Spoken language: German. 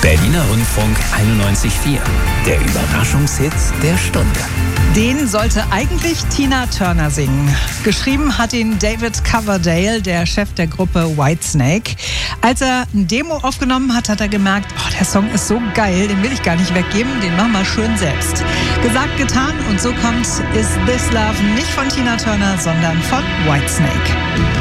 Berliner Rundfunk 91.4. Der Überraschungshit der Stunde. Den sollte eigentlich Tina Turner singen. Geschrieben hat ihn David Coverdale, der Chef der Gruppe Whitesnake. Als er ein Demo aufgenommen hat, hat er gemerkt, der Song ist so geil, den will ich gar nicht weggeben, den machen wir schön selbst. Gesagt, getan, und so kommt Is This Love nicht von Tina Turner, sondern von Whitesnake.